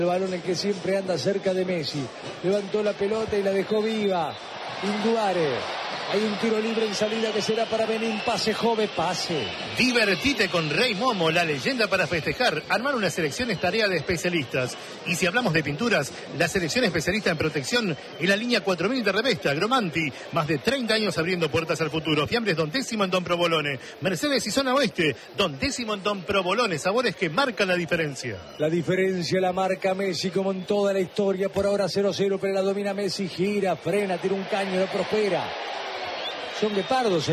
El balón el que siempre anda cerca de Messi. Levantó la pelota y la dejó viva. Induare. Hay un tiro libre en salida que será para Benín. Pase, Jove, pase. Divertite con Rey Momo, la leyenda para festejar. Armar una selección es tarea de especialistas. Y si hablamos de pinturas, la selección especialista en protección en la línea 4000 de Revesta, Agromanti. Más de 30 años abriendo puertas al futuro. Fiambres Don Décimo en Don Provolone. Mercedes y Zona Oeste. Don Décimo en Don Provolone. Sabores que marcan la diferencia. La diferencia la marca Messi como en toda la historia. Por ahora 0-0, pero la domina Messi. Gira, frena, tira un caño, no prospera. Son guepardos,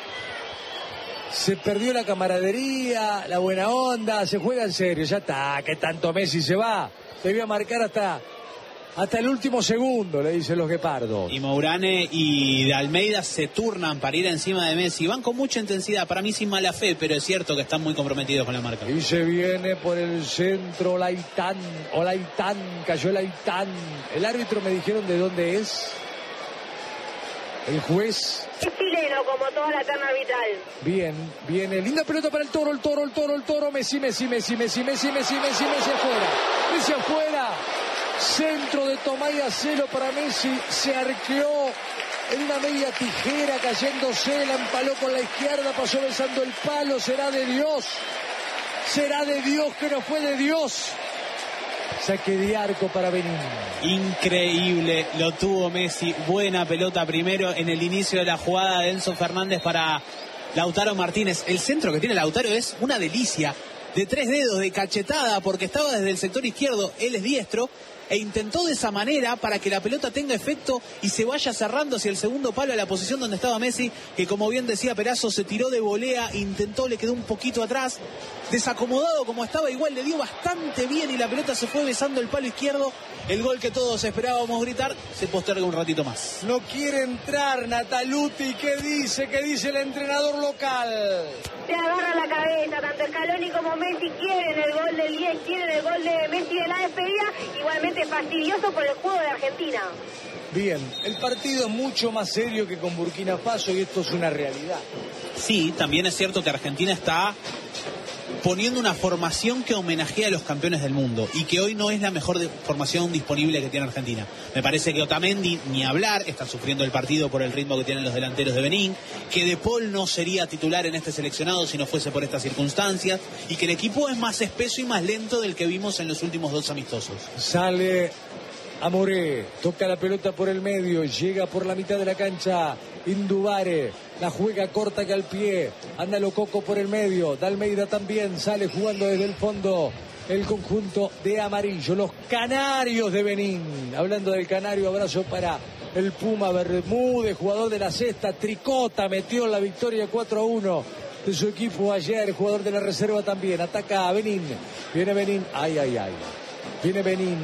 Se perdió la camaradería, la buena onda, se juega en serio, ya está, que tanto Messi se va. Debió marcar hasta el último segundo, le dicen los guepardos. Y Mourane y de Almeida se turnan para ir encima de Messi. Van con mucha intensidad, para mí sin mala fe, pero es cierto que están muy comprometidos con la marca. Y se viene por el centro Olaitán, cayó Olaitán. El árbitro me dijeron de dónde es. El juez es chileno, como toda la terna arbitral. Bien, viene, linda pelota para el Toro, Messi afuera. Centro de Tomás Acelo para Messi, se arqueó en una media tijera, cayéndose, la empaló con la izquierda, pasó besando el palo. Será de Dios que no fue de Dios. Saque de arco para Benín. Increíble, lo tuvo Messi. Buena pelota primero en el inicio de la jugada de Enzo Fernández para Lautaro Martínez. El centro que tiene Lautaro es una delicia. De 3 dedos, de cachetada, porque estaba desde el sector izquierdo, él es diestro, e intentó de esa manera para que la pelota tenga efecto y se vaya cerrando hacia el segundo palo a la posición donde estaba Messi, que como bien decía Perazo, se tiró de volea, intentó, le quedó un poquito atrás, desacomodado como estaba, igual le dio bastante bien y la pelota se fue besando el palo izquierdo. El gol que todos esperábamos gritar se posterga un ratito más. No quiere entrar Nataluti. ¿Qué dice el entrenador local? Se agarra la cabeza, tanto Scaloni como Messi quieren el gol del 10, quieren el gol de Messi de la despedida. Igualmente fastidioso por el juego de Argentina. Bien, el partido es mucho más serio que con Burkina Faso y esto es una realidad. Sí, también es cierto que Argentina está poniendo una formación que homenajea a los campeones del mundo y que hoy no es la mejor formación disponible que tiene Argentina. Me parece que Otamendi, ni hablar, está sufriendo el partido por el ritmo que tienen los delanteros de Benín, que De Paul no sería titular en este seleccionado si no fuese por estas circunstancias, y que el equipo es más espeso y más lento del que vimos en los últimos 2 amistosos. Sale Amoré, toca la pelota por el medio, llega por la mitad de la cancha Induare, la juega corta que al pie, anda Lococo por el medio, D'Almeida también sale jugando desde el fondo el conjunto de amarillo, los canarios de Benín. Hablando del canario, abrazo para el Puma Bermúdez, jugador de la Sexta, Tricota, metió la victoria 4-1 de su equipo ayer, jugador de la reserva también. Ataca a Benín, viene Benín, viene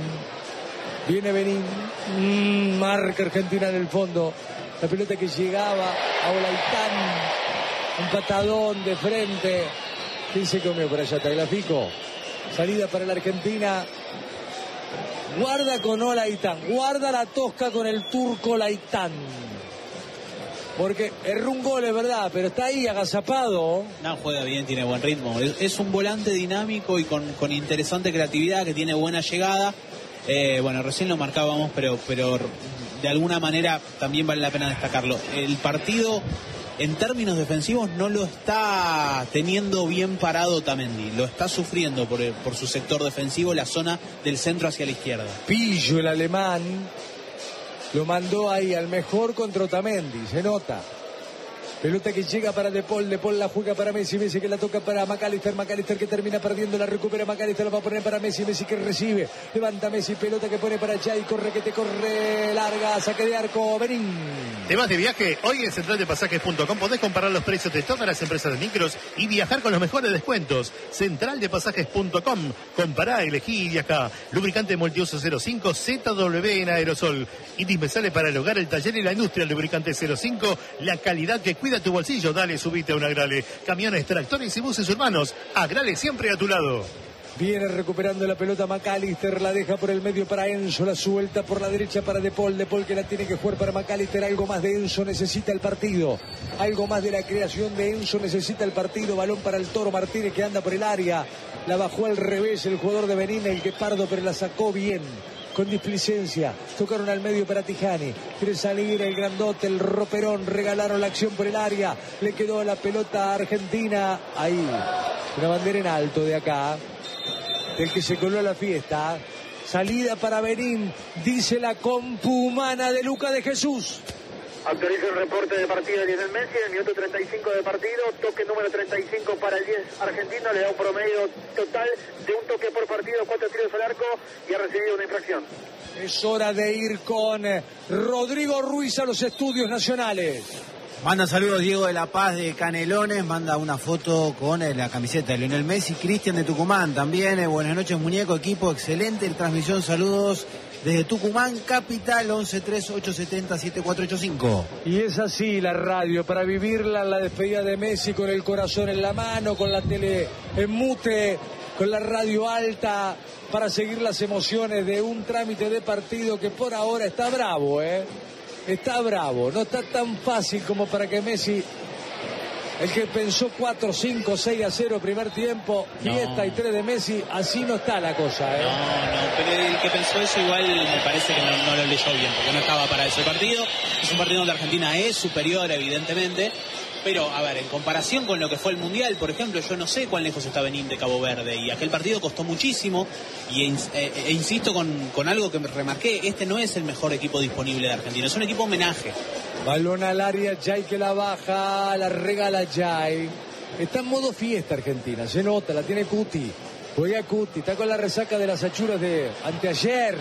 Benín, marca Argentina en el fondo, la pelota que llegaba a Olaitán, un patadón de frente. ¿Quién se comió por allá? Tagliafico. Salida para la Argentina. Guarda con Olaitán, guarda la tosca con el turco Olaitán. Porque erró un gol, es verdad, pero está ahí agazapado. No, juega bien, tiene buen ritmo. Es un volante dinámico y con interesante creatividad, que tiene buena llegada. Bueno, recién lo marcábamos, pero de alguna manera también vale la pena destacarlo. El partido, en términos defensivos, no lo está teniendo bien parado Otamendi. Lo está sufriendo por su sector defensivo, la zona del centro hacia la izquierda. Pillo, el alemán, lo mandó ahí al mejor contra Otamendi, se nota. Pelota que llega para De Paul la juega para Messi que la toca para McAllister que termina perdiendo, la recupera McAllister, la va a poner para Messi que recibe, levanta Messi, pelota que pone para allá y corre, larga, saque de arco, Benín. ¿Te vas de viaje? Hoy en centraldepasajes.com podés comparar los precios de todas las empresas de micros y viajar con los mejores descuentos. Centraldepasajes.com, compará, elegí y viajá. Lubricante multiuso 05 ZW en aerosol. Indispensable para el hogar, el taller y la industria. Lubricante 05, la calidad que cuida tu bolsillo. Dale, subite a un Agrale. Camiones, tractores y buses urbanos. Agrale siempre a tu lado. Viene recuperando la pelota McAllister, la deja por el medio para Enzo, la suelta por la derecha para De Paul que la tiene que jugar para McAllister. Algo más de Enzo necesita el partido, algo más de la creación de Enzo necesita el partido. Balón para el Toro Martínez, que anda por el área, la bajó al revés el jugador de Benín, el Guepardo, pero la sacó bien, con displicencia. Tocaron al medio para Tijani, quiere salir el grandote, el roperón, regalaron la acción por el área, le quedó la pelota a Argentina. Ahí, una bandera en alto de acá, del que se coló la fiesta. Salida para Benín, dice la compu humana de Luca de Jesús. Actualiza el reporte de partido de Lionel Messi, en el minuto 35 de partido, toque número 35 para el 10 argentino, le da un promedio total de un toque por partido, 4 tiros al arco y ha recibido una infracción. Es hora de ir con Rodrigo Ruiz a los estudios nacionales. Manda saludos Diego de La Paz de Canelones, manda una foto con la camiseta de Lionel Messi. Cristian de Tucumán también, buenas noches muñeco, equipo excelente, transmisión, saludos desde Tucumán, capital, 1138707485. Y es así la radio, para vivirla, la despedida de Messi con el corazón en la mano, con la tele en mute, con la radio alta, para seguir las emociones de un trámite de partido que por ahora está bravo, Está bravo, no está tan fácil como para que Messi, el que pensó 4, 5, 6-0 primer tiempo, fiesta y 3 de Messi, así no está la cosa, No, pero el que pensó eso igual me parece que no lo leyó bien, porque no estaba para ese partido. Es un partido donde Argentina es superior, evidentemente, pero, a ver, en comparación con lo que fue el Mundial, por ejemplo, yo no sé cuán lejos está Benín de Cabo Verde, y aquel partido costó muchísimo, e insisto con algo que me remarqué, este no es el mejor equipo disponible de Argentina, es un equipo homenaje. Balón al área, Jay que la baja, la regala Jay. Está en modo fiesta Argentina, se nota, la tiene Cuti. Juega Cuti, está con la resaca de las achuras de anteayer.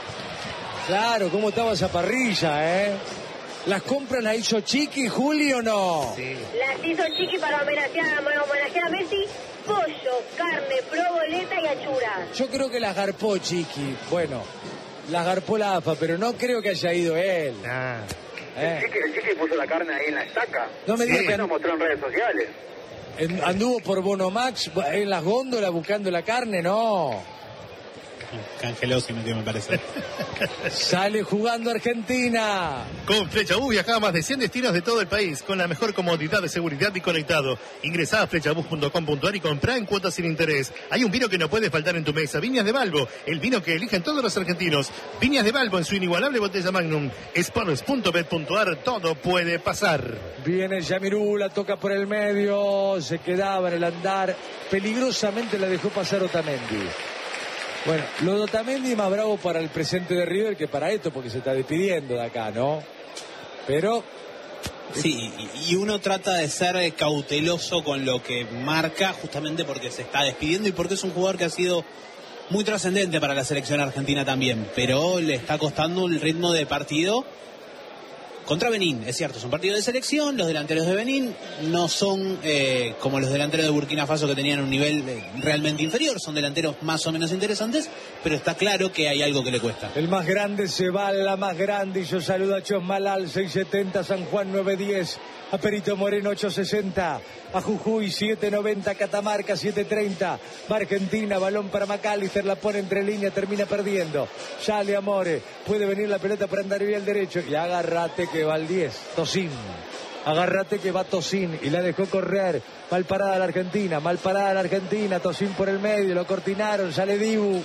Claro, cómo estaba esa parrilla, ¿Las compras las hizo Chiqui, Julio, o no? Sí. Las hizo Chiqui para homenajear a Messi. Pollo, carne, proboleta y achura. Yo creo que las garpó Chiqui. Bueno, las garpó la AFA, pero no creo que haya ido él. El Chiqui puso la carne ahí en la estaca. No me digas que nos mostró en redes sociales. Anduvo por Bonomax en las góndolas buscando la carne, no. Cangelosi metió, me parece. Sale jugando Argentina. Con Flecha Bus viaja a más de 100 destinos de todo el país con la mejor comodidad de seguridad y conectado. Ingresá a flechabus.com.ar y comprá en cuotas sin interés. Hay un vino que no puede faltar en tu mesa, Viñas de Balbo, el vino que eligen todos los argentinos. Viñas de Balbo en su inigualable botella Magnum. Sports.bet.ar, todo puede pasar. Viene Yamirú, la toca por el medio, se quedaba en el andar, peligrosamente la dejó pasar Otamendi. Bueno, lo de Otamendi más bravo para el presente de River que para esto, porque se está despidiendo de acá, ¿no? Pero... Sí, y uno trata de ser cauteloso con lo que marca, justamente porque se está despidiendo y porque es un jugador que ha sido muy trascendente para la selección argentina también, pero le está costando el ritmo de partido contra Benín. Es cierto, es un partido de selección, los delanteros de Benín no son como los delanteros de Burkina Faso, que tenían un nivel realmente inferior, son delanteros más o menos interesantes, pero está claro que hay algo que le cuesta. El más grande se va, la más grande, y yo saludo a Chosmalal 670, San Juan 910, a Perito Moreno 860, a Jujuy 790, Catamarca 730, va Argentina, balón para McAllister, la pone entre líneas, termina perdiendo, sale Amore, puede venir la pelota para andar bien al derecho, y agárrate que va al 10, Tosín, agárrate que va Tosín, y la dejó correr, mal parada la Argentina, Tosín por el medio, lo cortinaron, sale Dibu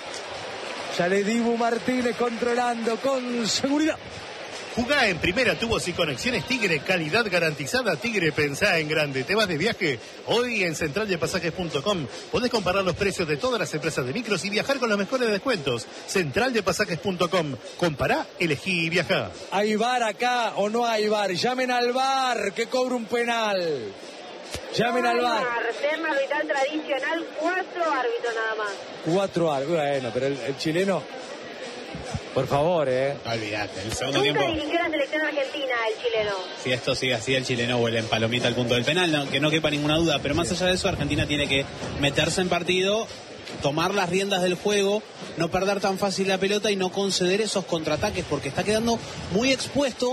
Martínez controlando con seguridad. Jugá en primera, tubos y conexiones Tigre, calidad garantizada. Tigre, pensá en grande. ¿Te vas de viaje? Hoy en centraldepasajes.com podés comparar los precios de todas las empresas de micros y viajar con los mejores descuentos. Centraldepasajes.com. Compará, elegí y viajá. ¿Hay VAR acá o no hay VAR? Llamen al VAR, que cobra un penal. Llamen al VAR. Tema arbitral tradicional, 4 árbitros nada más. 4 árbitros, bueno, pero el chileno... Por favor, Olvídate, el segundo Nunca tiempo. dirigió la selección argentina, el chileno. Si esto sigue así, el chileno vuelve en palomita al punto del penal, que no quepa ninguna duda. Pero más allá de eso, Argentina tiene que meterse en partido, tomar las riendas del juego, no perder tan fácil la pelota y no conceder esos contraataques, porque está quedando muy expuesto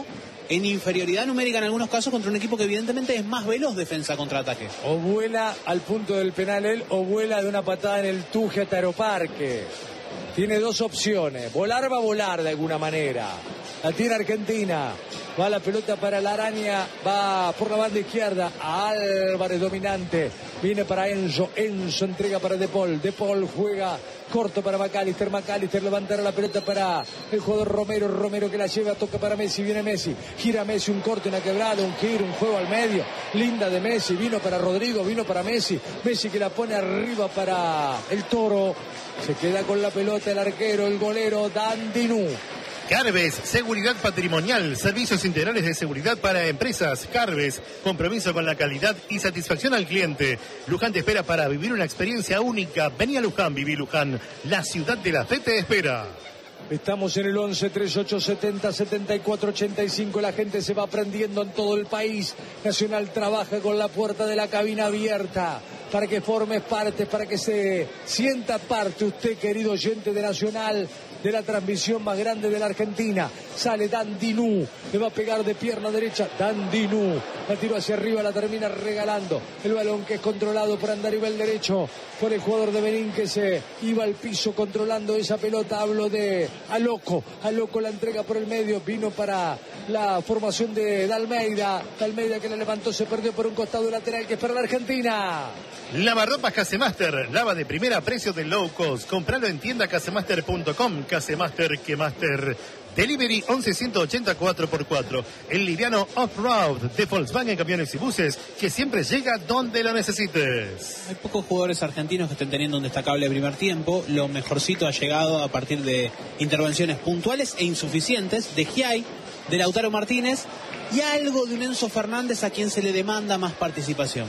en inferioridad numérica en algunos casos contra un equipo que evidentemente es más veloz defensa contra ataque. O vuela al punto del penal él, o vuela de una patada en el Tuje a Aeroparque. Tiene dos opciones. Volar va a volar de alguna manera. La tira Argentina. Va la pelota para la araña. Va por la banda izquierda. Álvarez dominante. Viene para Enzo. Enzo entrega para De Paul. De Paul juega corto para McAllister. McAllister levantará la pelota para el jugador Romero. Romero que la lleva. Toca para Messi. Viene Messi. Gira Messi. Un corte, una quebrada. Un giro. Un juego al medio. Linda de Messi. Vino para Rodrigo. Vino para Messi. Messi que la pone arriba para el Toro. Se queda con la pelota el arquero, el golero Dandinú. Carves, seguridad patrimonial, servicios integrales de seguridad para empresas. Carves, compromiso con la calidad y satisfacción al cliente. Luján te espera para vivir una experiencia única. Vení a Luján, viví Luján. La ciudad de la fe te espera. Estamos en el 11 38 70 74 85. La gente se va aprendiendo en todo el país. Nacional trabaja con la puerta de la cabina abierta para que formes parte, para que se sienta parte usted, querido oyente de Nacional, de la transmisión más grande de la Argentina. Sale Dandinú, le va a pegar de pierna derecha. Dandinú, la tiró hacia arriba, la termina regalando. El balón que es controlado por Andarivel derecho, por el jugador de Benín que se iba al piso controlando esa pelota. Hablo de Aloco. Aloco la entrega por el medio, vino para la formación de Dalmeida. Dalmeida que la levantó, se perdió por un costado lateral que es para la Argentina. Lavarropas Casemaster, lava de primera a precio de low cost. Compralo en tienda casemaster.com. Casemaster que Master. Delivery 11-180 4x4. El liviano off-road de Volkswagen Camiones y Buses, que siempre llega donde lo necesites. Hay pocos jugadores argentinos que estén teniendo un destacable primer tiempo. Lo mejorcito ha llegado a partir de intervenciones puntuales e insuficientes de Giai, de Lautaro Martínez y algo de un Enzo Fernández a quien se le demanda más participación.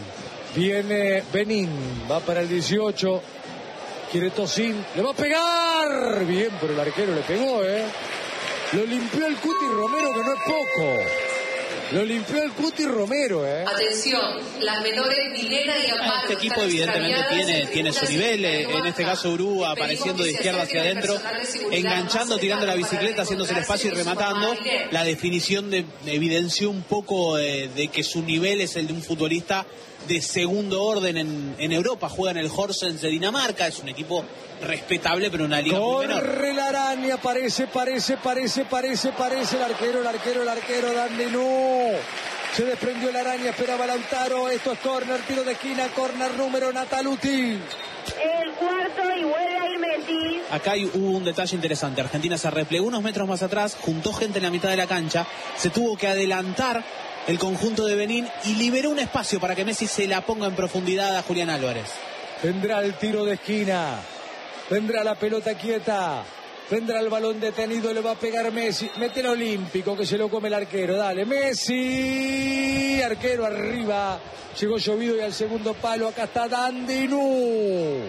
Viene Benín, va para el 18. Quiere Tocín, le va a pegar. Bien, pero el arquero le pegó, Lo limpió el Cuti Romero, que no es poco. Lo limpió el Cuti Romero, Atención, las menores Dilena y Amparo. Este equipo evidentemente tiene su nivel. En este caso Urúa apareciendo de izquierda hacia adentro, enganchando, tirando la bicicleta, haciéndose el espacio y rematando. La definición evidenció un poco de que su nivel es el de un futbolista de segundo orden en Europa. Juega en el Horsens de Dinamarca. Es un equipo respetable, pero una liga muy menor. Corre la araña, parece el arquero Dandinú. Se desprendió la araña, esperaba Lautaro. Esto es córner, tiro de esquina, córner número Nataluti. El cuarto y vuelve a ir Messi. Acá hubo un detalle interesante. Argentina se replegó unos metros más atrás, juntó gente en la mitad de la cancha, se tuvo que adelantar el conjunto de Benín y liberó un espacio para que Messi se la ponga en profundidad a Julián Álvarez. Vendrá el tiro de esquina, vendrá la pelota quieta, vendrá el balón detenido, le va a pegar Messi. Mete el olímpico que se lo come el arquero. Dale, Messi. Arquero arriba. Llegó llovido y al segundo palo. Acá está Dandinú.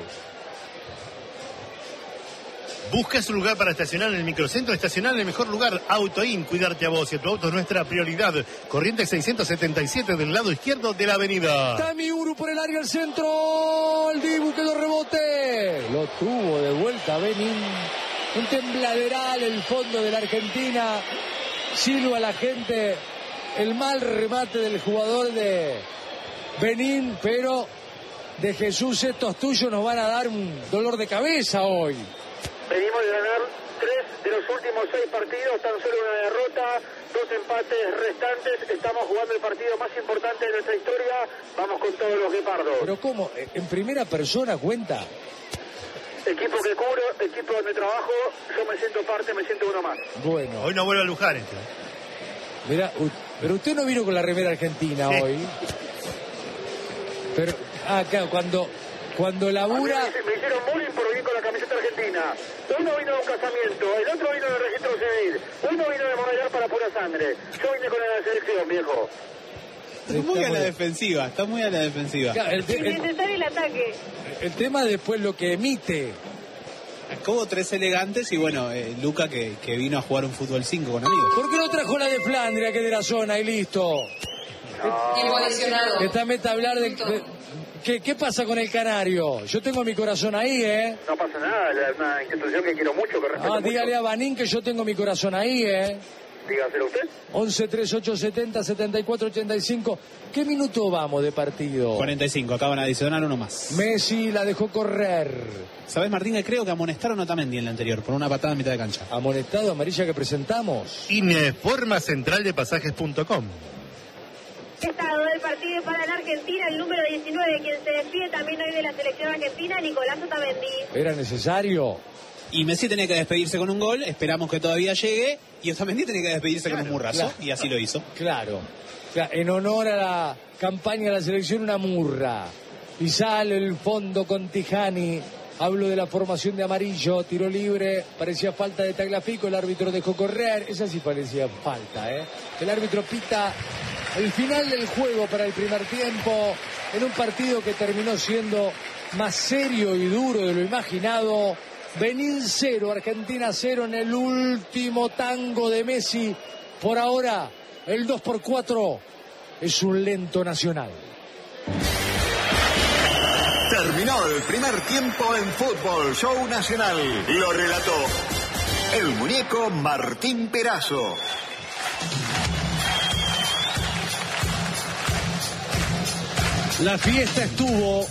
Busca su lugar para estacionar en el microcentro. Estacionar en el mejor lugar. Autoin, cuidarte a vos y a tu auto es nuestra prioridad. Corriente 677 del lado izquierdo de la avenida. Tami Uru por el área al centro. El Dibu quedó rebote. Lo tuvo de vuelta Benín. Un tembladeral el fondo de la Argentina. Silba a la gente. El mal remate del jugador de Benín, pero de Jesús estos tuyos nos van a dar un dolor de cabeza hoy. Venimos de ganar 3 de los últimos 6 partidos, tan solo una derrota, 2 empates restantes. Estamos jugando el partido más importante de nuestra historia. Vamos con todos los guepardos. Pero ¿cómo? ¿En primera persona cuenta? Equipo que cubro, equipo donde trabajo, yo me siento parte, me siento uno más. Bueno. Hoy no vuelve a Luján este. Mirá, pero usted no vino con la remera argentina hoy. Pero, claro, cuando labura... Me hicieron bullying por venir con la camiseta argentina. Uno vino de un casamiento, el otro vino del registro civil, uno vino de Morrayar para pura sangre. Yo vine con la selección, viejo. Está muy a la defensiva, Claro, Innecesario el ataque. el tema después lo que emite. Como 3 elegantes y bueno, Luca que vino a jugar un fútbol 5 con amigos. ¿Por qué no trajo la de Flandria, que es de la zona y listo? Tiempo adicionado. Esta meta a hablar de... ¿Qué pasa con el Canario? Yo tengo mi corazón ahí, No pasa nada, es una institución que quiero mucho, que respeto mucho. Dígale a Banín que yo tengo mi corazón ahí, Dígaselo usted. 11 38 70 74 85. ¿Qué minuto vamos de partido? 45, acaban de adicionar uno más. Messi la dejó correr. ¿Sabés, Martín, que creo que amonestaron a Otamendi en la anterior por una patada en mitad de cancha? Amonestado, amarilla que presentamos. Informa central de pasajes.com. Estado del partido para la Argentina, el número 19, quien se despide también hoy de la selección argentina, Nicolás Otamendi. ¿Era necesario? Y Messi tenía que despedirse con un gol, esperamos que todavía llegue, y Otamendi tenía que despedirse con un murrazo, y así lo hizo. Claro. En honor a la campaña de la selección, una murra. Y sale el fondo con Tijani. Hablo de la formación de amarillo, tiro libre, parecía falta de Tagliafico, el árbitro dejó correr, esa sí parecía falta, ¿eh? El árbitro pita el final del juego para el primer tiempo, en un partido que terminó siendo más serio y duro de lo imaginado. Benín 0, Argentina 0 en el último tango de Messi. Por ahora, el 2x4 es un lento nacional. Terminó el primer tiempo en Fútbol Show Nacional. Lo relató el muñeco Martín Perazo. La fiesta estuvo,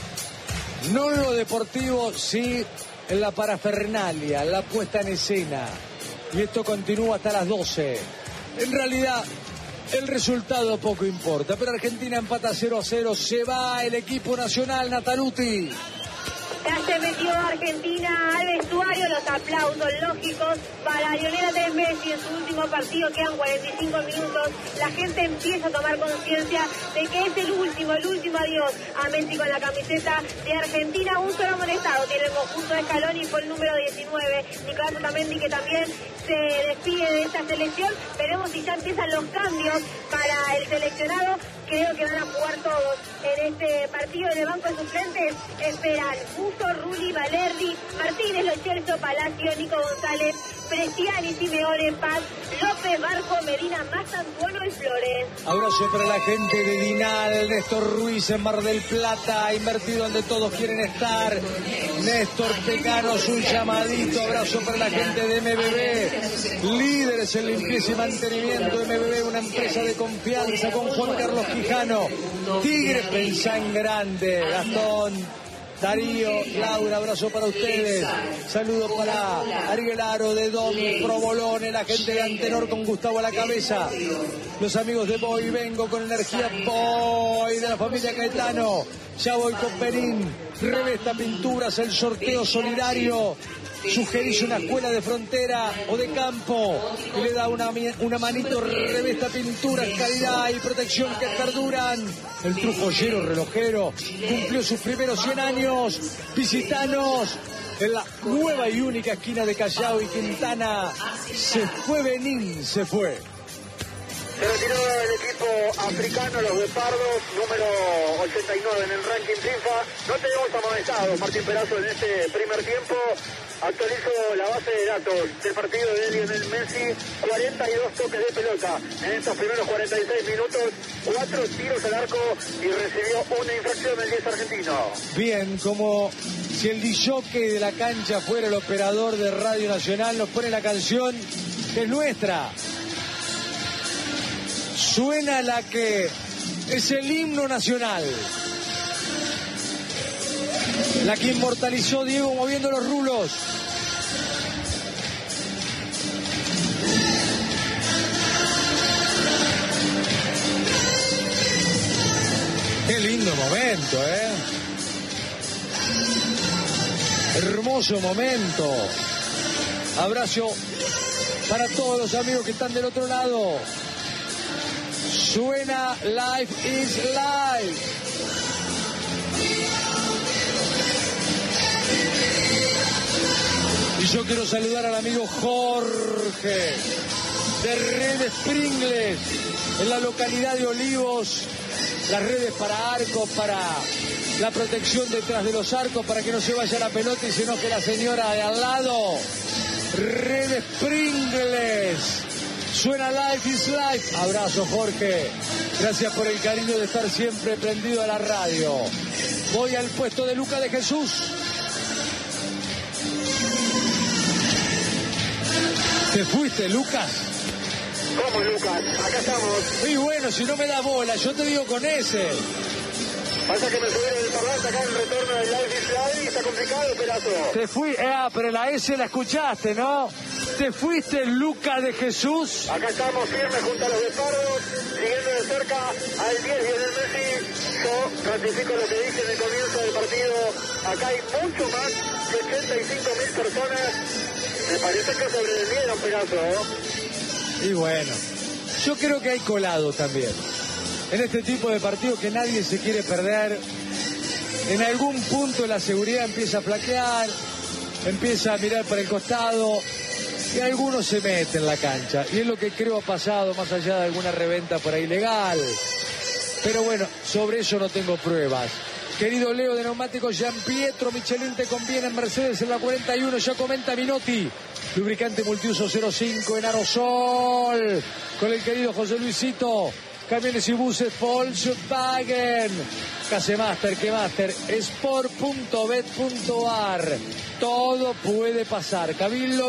no en lo deportivo, sí en la parafernalia, la puesta en escena. Y esto continúa hasta las 12. En realidad, el resultado poco importa, pero Argentina empata 0-0, se va el equipo nacional, Nataluti. Ya se metió Argentina al vestuario, los aplausos lógicos para Lionel Andrés Messi en su último partido, quedan 45 minutos, la gente empieza a tomar conciencia de que es el último adiós a Messi con la camiseta de Argentina. Un solo amonestado tiene el conjunto de Scaloni, fue el número 19, Nicolás Otamendi, que también se despide de esta selección. Veremos si ya empiezan los cambios para el seleccionado. Creo que van a jugar todos en este partido. En el banco de suplentes esperan Musso, Rulli, Valerdi, Martínez, Lo Celso, Palacio, Nico González, Prestiani, Simeone, Paz, López, Barco, Medina, Mastantuono y Flores. Abrazo para la gente de Dinal, Néstor Ruiz en Mar del Plata, invertido donde todos quieren estar. Néstor Tecanos, un llamadito. Abrazo para la gente de MBB, líderes en limpieza y mantenimiento. MBB, una empresa de confianza con Juan Carlos Quijano. Tigres, pensá en grande. Gastón, Darío, Laura, abrazo para ustedes. Saludos para Ariel Aro de Don Provolone, la gente de Antenor con Gustavo a la cabeza. Los amigos de Boy, vengo con energía Boy de la familia Caetano. Ya voy con Perín. Revesta Pinturas, el sorteo solidario. Sugerís una escuela de frontera o de campo y le da una manito. Revesta Pinturas, calidad y protección que perduran. El trujollero relojero cumplió sus primeros 100 años. Visitanos en la nueva y única esquina de Callao y Quintana. Se fue Benín, se fue. Se retiró el equipo africano, los Guepardos, número 89 en el ranking FIFA. No tenemos amonestados, Martín Perazo, en este primer tiempo. Actualizo la base de datos del partido de Lionel Messi. 42 toques de pelota en estos primeros 46 minutos. 4 tiros al arco y recibió una infracción del 10 argentino. Bien, como si el disjockey de la cancha fuera el operador de Radio Nacional, nos pone la canción que es nuestra. Suena la que es el himno nacional. La que inmortalizó Diego moviendo los rulos. Qué lindo momento, Hermoso momento. Abrazo para todos los amigos que están del otro lado. Suena Life is Life. Y yo quiero saludar al amigo Jorge de Redes Pringles en la localidad de Olivos. Las redes para arcos, para la protección detrás de los arcos, para que no se vaya la pelota y se enoje la señora de al lado. Redes Pringles. Suena Life is Life. Abrazo, Jorge. Gracias por el cariño de estar siempre prendido a la radio. Voy al puesto de Luca de Jesús. ¿Te fuiste, Lucas? ¿Cómo, Lucas? Acá estamos. Y bueno, si no me das bola, yo te digo con ese. Pasa que me subieron el parlante acá en el retorno del live y está complicado, Perazo. Te fui, pero la S la escuchaste, ¿no? Te fuiste, Lucas de Jesús. Acá estamos firmes junto a los despardos, siguiendo de cerca al 10 Lionel Messi. Yo ratifico lo que dije en el comienzo del partido. Acá hay mucho más de 85.000 personas. Me parece que sobrevivieron, Perazo, ¿no? Y bueno, yo creo que hay colado también. En este tipo de partidos que nadie se quiere perder, en algún punto la seguridad empieza a flaquear, empieza a mirar para el costado y algunos se meten en la cancha. Y es lo que creo ha pasado, más allá de alguna reventa por ahí legal. Pero bueno, sobre eso no tengo pruebas. Querido Leo de Neumáticos Gianpietro Michelin, te conviene en Mercedes en la 41, ya comenta Minotti. Lubricante multiuso 05 en aerosol. Con el querido José Luisito. Camiones y buses Volkswagen. Casemaster, Quemaster, Sport.bet.ar. Todo puede pasar. Cabildo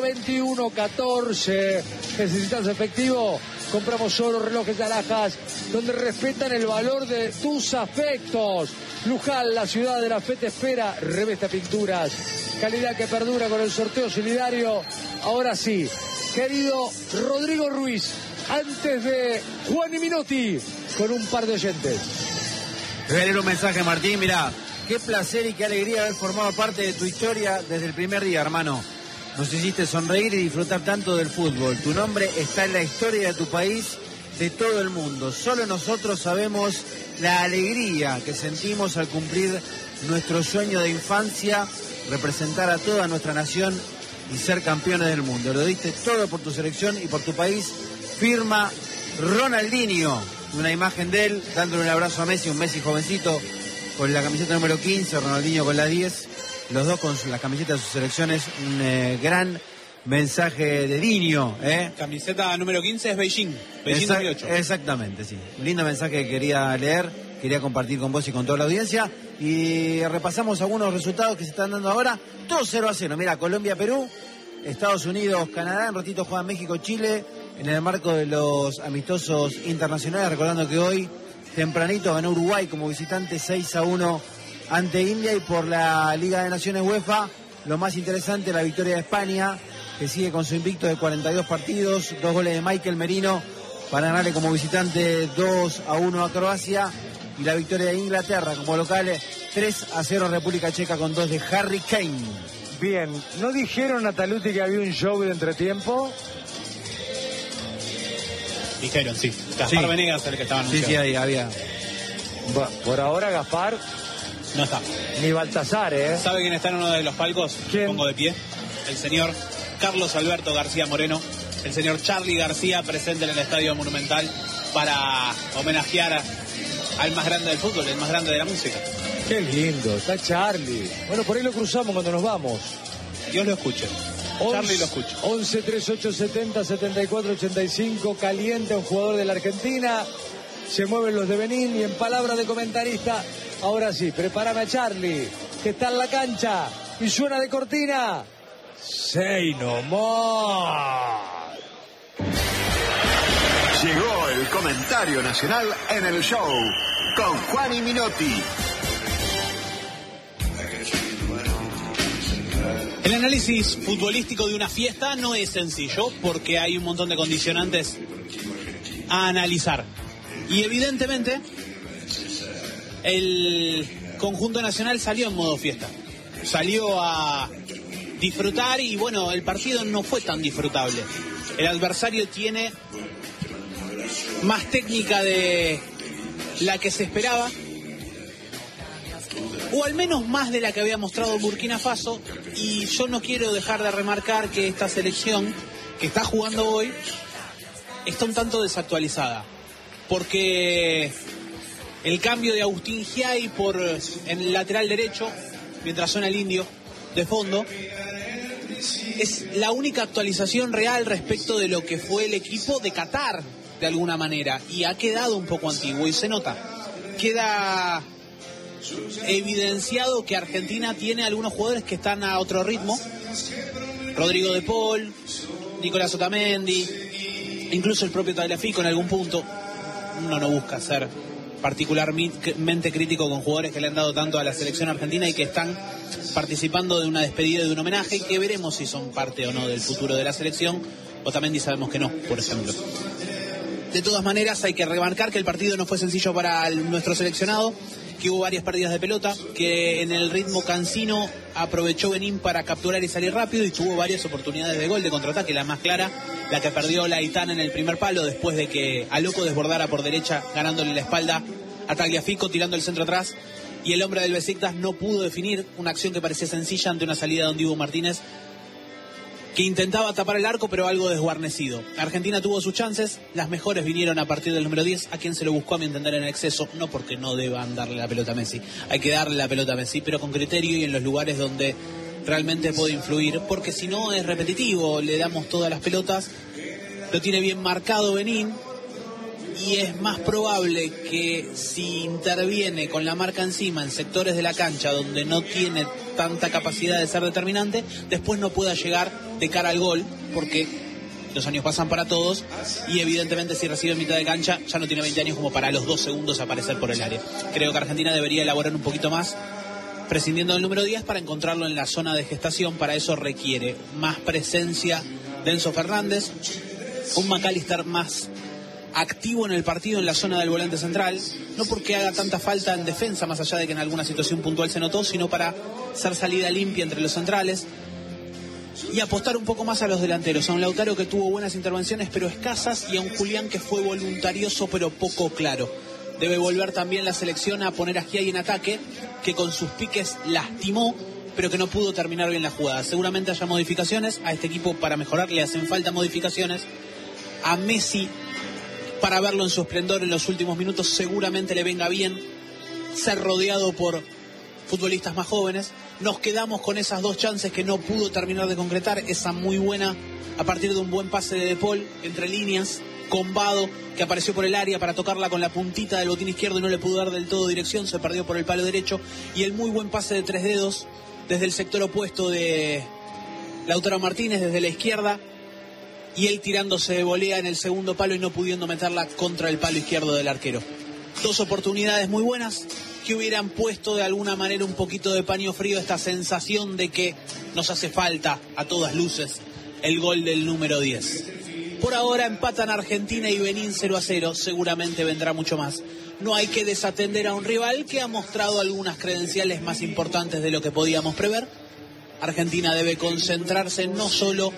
2114. ¿Necesitas efectivo? Compramos oro, relojes de alhajas, donde respetan el valor de tus afectos. Luján, la ciudad de la fe te espera. Revesta Pinturas. Calidad que perdura con el sorteo solidario. Ahora sí, querido Rodrigo Ruiz, antes de Juan y Minotti, con un par de oyentes. Te voy a leer un mensaje, Martín. Mirá, qué placer y qué alegría haber formado parte de tu historia desde el primer día, hermano. Nos hiciste sonreír y disfrutar tanto del fútbol. Tu nombre está en la historia de tu país, de todo el mundo. Solo nosotros sabemos la alegría que sentimos al cumplir nuestro sueño de infancia, representar a toda nuestra nación y ser campeones del mundo. Lo diste todo por tu selección y por tu país. Firma Ronaldinho. Una imagen de él dándole un abrazo a Messi, un Messi jovencito con la camiseta número 15, Ronaldinho con la 10. Los dos con las camisetas de sus selecciones. Un gran mensaje de Diño. Camiseta número 15 es Beijing 2008. Exactamente, sí. Un lindo mensaje que quería leer, quería compartir con vos y con toda la audiencia. Y repasamos algunos resultados que se están dando ahora. 2-0-0. Mira, Colombia-Perú, Estados Unidos-Canadá, en ratito juega México-Chile en el marco de los amistosos internacionales. Recordando que hoy, tempranito, ganó Uruguay como visitante 6-1 ante India. Y por la Liga de Naciones UEFA, lo más interesante, la victoria de España, que sigue con su invicto de 42 partidos, 2 goles de Michael Merino para ganarle como visitante 2-1 a Croacia, y la victoria de Inglaterra como local 3-0 República Checa con 2 de Harry Kane. Bien, ¿no dijeron a Taluti que había un show de entretiempo? Dijeron, sí. Gaspar Venegas el que estaba anunciado. Sí, ahí había. Bueno, por ahora Gaspar no está. Ni Baltasar, ¿eh? ¿Sabe quién está en uno de los palcos? ¿Quién? Pongo de pie. El señor Carlos Alberto García Moreno. El señor Charly García, presente en el Estadio Monumental para homenajear al más grande del fútbol, el más grande de la música. Qué lindo, está Charly. Bueno, por ahí lo cruzamos cuando nos vamos. Dios lo escuche. Charly lo escucha. 11 38 70 74 85. Caliente, un jugador de la Argentina. Se mueven los de Benín y en palabra de comentarista, ahora sí, prepárame a Charly, que está en la cancha y suena de cortina. Say no more. Llegó el comentario nacional en el show con Juan y Minotti. El análisis futbolístico de una fiesta no es sencillo porque hay un montón de condicionantes a analizar. Y evidentemente el conjunto nacional salió en modo fiesta. Salió a disfrutar y bueno, el partido no fue tan disfrutable. El adversario tiene más técnica de la que se esperaba, o al menos más de la que había mostrado Burkina Faso, y yo no quiero dejar de remarcar que esta selección que está jugando hoy está un tanto desactualizada, porque el cambio de Agustín Giai en el lateral derecho, mientras suena el indio de fondo, es la única actualización real respecto de lo que fue el equipo de Qatar, de alguna manera, y ha quedado un poco antiguo, y se nota. Queda evidenciado que Argentina tiene algunos jugadores que están a otro ritmo. Rodrigo de Paul, Nicolás Otamendi, incluso el propio Tagliafico en algún punto. Uno no busca ser particularmente crítico con jugadores que le han dado tanto a la selección argentina y que están participando de una despedida y de un homenaje, que veremos si son parte o no del futuro de la selección. Otamendi sabemos que no, por ejemplo. De todas maneras, hay que remarcar que el partido no fue sencillo para nuestro seleccionado, que hubo varias pérdidas de pelota, que en el ritmo cansino aprovechó Benín para capturar y salir rápido, y tuvo varias oportunidades de gol de contraataque. La más clara, la que perdió Laitana en el primer palo, después de que Aloco desbordara por derecha, ganándole la espalda a Tagliafico, tirando el centro atrás, y el hombre del Besiktas no pudo definir una acción que parecía sencilla ante una salida de Dibu Martínez, que intentaba tapar el arco, pero algo desguarnecido. Argentina tuvo sus chances, las mejores vinieron a partir del número 10, a quien se lo buscó, a mi entender, en exceso, no porque no deban darle la pelota a Messi, hay que darle la pelota a Messi, pero con criterio y en los lugares donde realmente puede influir, porque si no es repetitivo, le damos todas las pelotas, lo tiene bien marcado Benín, y es más probable que si interviene con la marca encima en sectores de la cancha donde no tiene tanta capacidad de ser determinante, después no pueda llegar de cara al gol, porque los años pasan para todos y evidentemente si recibe en mitad de cancha ya no tiene 20 años como para a los 2 segundos aparecer por el área. Creo que Argentina debería elaborar un poquito más, prescindiendo del número 10 para encontrarlo en la zona de gestación. Para eso requiere más presencia de Enzo Fernández, un McAllister más activo en el partido en la zona del volante central, no porque haga tanta falta en defensa, más allá de que en alguna situación puntual se notó, sino para ser salida limpia entre los centrales y apostar un poco más a los delanteros, a un Lautaro que tuvo buenas intervenciones pero escasas, y a un Julián que fue voluntarioso pero poco claro. Debe volver también la selección a poner a Schiavi en ataque, que con sus piques lastimó, pero que no pudo terminar bien la jugada. Seguramente haya modificaciones a este equipo para mejorar, le hacen falta modificaciones. A Messi, para verlo en su esplendor en los últimos minutos, seguramente le venga bien ser rodeado por futbolistas más jóvenes. Nos quedamos con esas 2 chances que no pudo terminar de concretar, esa muy buena a partir de un buen pase de Paul entre líneas, con Vado, que apareció por el área para tocarla con la puntita del botín izquierdo y no le pudo dar del todo dirección, se perdió por el palo derecho, y el muy buen pase de 3 dedos desde el sector opuesto de Lautaro Martínez, desde la izquierda, y él tirándose de volea en el segundo palo y no pudiendo meterla contra el palo izquierdo del arquero. 2 oportunidades muy buenas que hubieran puesto de alguna manera un poquito de paño frío esta sensación de que nos hace falta a todas luces el gol del número 10. Por ahora empatan Argentina y Benín 0-0, seguramente vendrá mucho más. No hay que desatender a un rival que ha mostrado algunas credenciales más importantes de lo que podíamos prever. Argentina debe concentrarse no solo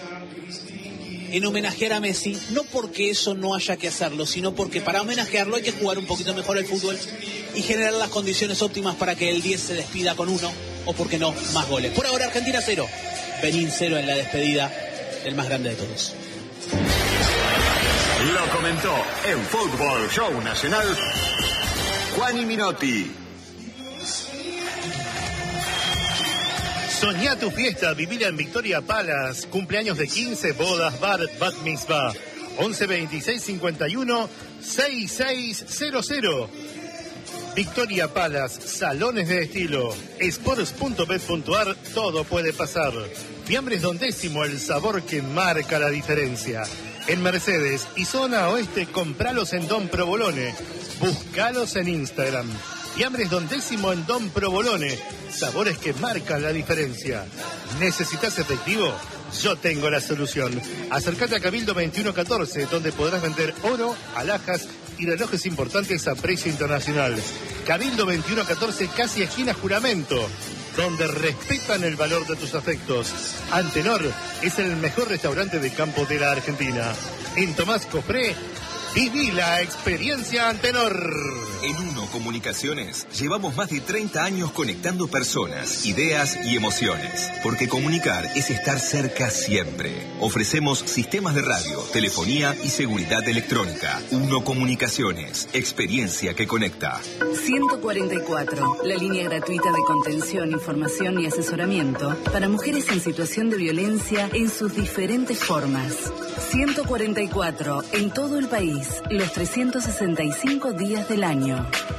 en homenajear a Messi, no porque eso no haya que hacerlo, sino porque para homenajearlo hay que jugar un poquito mejor el fútbol y generar las condiciones óptimas para que el 10 se despida con 1, o por qué no, más goles. Por ahora Argentina 0, Benín 0 en la despedida del más grande de todos. Lo comentó en Fútbol Show Nacional Juani Minotti. Soñá tu fiesta, vivila en Victoria Palace. Cumpleaños de 15, bodas, bar, bat mitzvah. 11 26 51 6600. Victoria Palace, salones de estilo. Sports.bet.ar, todo puede pasar. Fiambres Don Décimo, el sabor que marca la diferencia. En Mercedes y zona oeste, compralos en Don Provolone. Búscalos en Instagram. Fiambres Don Décimo en Don Provolone. Sabores que marcan la diferencia. ¿Necesitas efectivo? Yo tengo la solución. Acércate a Cabildo 2114, donde podrás vender oro, alhajas y relojes importantes a precio internacional. Cabildo 2114, casi esquina Juramento, donde respetan el valor de tus afectos. Antenor es el mejor restaurante de campo de la Argentina. En Tomás Cofré, viví la experiencia Antenor. En Uno Comunicaciones llevamos más de 30 años conectando personas, ideas y emociones. Porque comunicar es estar cerca siempre. Ofrecemos sistemas de radio, telefonía y seguridad electrónica. Uno Comunicaciones, experiencia que conecta. 144, la línea gratuita de contención, información y asesoramiento para mujeres en situación de violencia en sus diferentes formas. 144, en todo el país, los 365 días del año.